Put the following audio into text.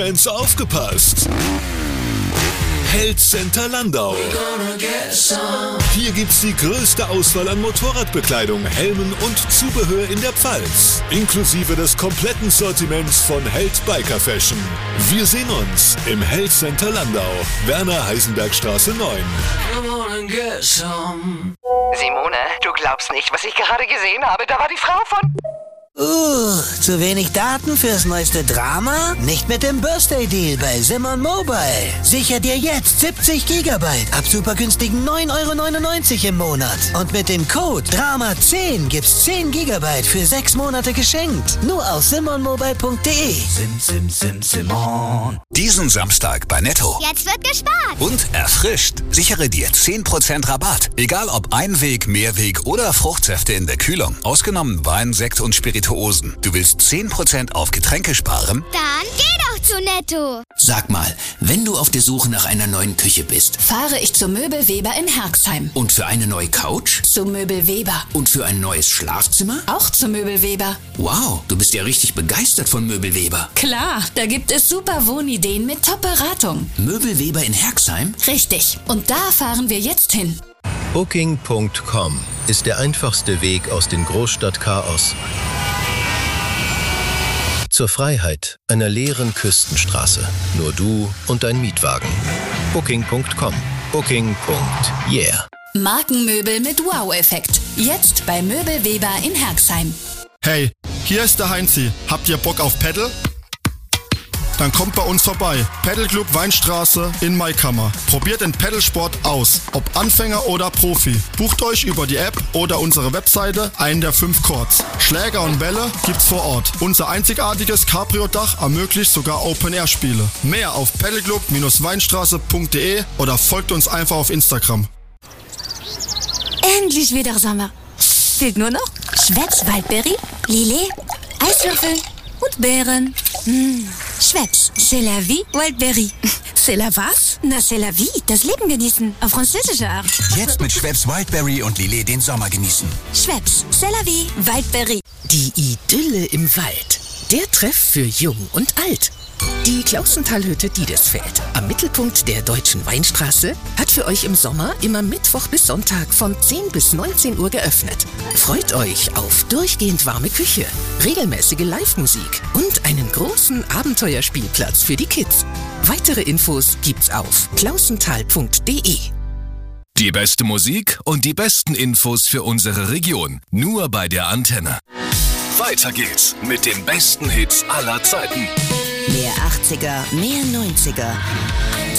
Fans aufgepasst! Health Center Landau. Hier gibt's die größte Auswahl an Motorradbekleidung, Helmen und Zubehör in der Pfalz. Inklusive des kompletten Sortiments von Health Biker Fashion. Wir sehen uns im Health Center Landau, Werner-Heisenberg-Straße 9. Simone, du glaubst nicht, was ich gerade gesehen habe. Da war die Frau von... Zu wenig Daten fürs neueste Drama? Nicht mit dem Birthday Deal bei Simon Mobile. Sicher dir jetzt 70 GB ab super günstigen 9,99 € im Monat. Und mit dem Code DRAMA10 gibt's 10 GB für 6 Monate geschenkt. Nur auf simonmobile.de. Simon. Diesen Samstag bei Netto. Jetzt wird gespart. Und erfrischt. Sichere dir 10% Rabatt. Egal ob Einweg, Mehrweg oder Fruchtsäfte in der Kühlung. Ausgenommen Wein, Sekt und Spirituosen. Du willst 10% auf Getränke sparen? Dann geh doch zu Netto. Sag mal, wenn du auf der Suche nach einer neuen Küche bist, fahre ich zu Möbel Weber in Herxheim. Und für eine neue Couch? Zu Möbel Weber. Und für ein neues Schlafzimmer? Auch zu Möbel Weber. Wow, du bist ja richtig begeistert von Möbel Weber. Klar, da gibt es super Wohnideen mit Top-Beratung. Möbel Weber in Herxheim? Richtig. Und da fahren wir jetzt hin. Booking.com ist der einfachste Weg aus dem Großstadtchaos zur Freiheit einer leeren Küstenstraße. Nur du und dein Mietwagen. Booking.com. Booking.yeah. Markenmöbel mit Wow-Effekt. Jetzt bei Möbel Weber in Herxheim. Hey, hier ist der Heinzi. Habt ihr Bock auf Paddle? Dann kommt bei uns vorbei. Paddleclub Weinstraße in Maikammer. Probiert den Paddlesport aus. Ob Anfänger oder Profi. Bucht euch über die App oder unsere Webseite einen der 5 Courts. Schläger und Bälle gibt's vor Ort. Unser einzigartiges Cabrio-Dach ermöglicht sogar Open-Air-Spiele. Mehr auf paddleclub-weinstraße.de oder folgt uns einfach auf Instagram. Endlich wieder Sommer. Fehlt nur noch Schweppes Waldberry, Lillet, Eiswürfel und Beeren. Schweppes, c'est la vie, Wildberry. C'est la was? Na, c'est la vie, das Leben genießen, auf französische Art. Jetzt mit Schweppes Wildberry und Lillet den Sommer genießen. Schweppes, c'est la vie, Wildberry. Die Idylle im Wald. Der Treff für Jung und Alt. Die Klausentalhütte Diedesfeld, am Mittelpunkt der Deutschen Weinstraße, hat für euch im Sommer immer Mittwoch bis Sonntag von 10 bis 19 Uhr geöffnet. Freut euch auf durchgehend warme Küche, regelmäßige Live-Musik und einen großen Abenteuerspielplatz für die Kids. Weitere Infos gibt's auf klausental.de. Die beste Musik und die besten Infos für unsere Region. Nur bei der Antenne. Weiter geht's mit den besten Hits aller Zeiten. Mehr 80er, mehr 90er.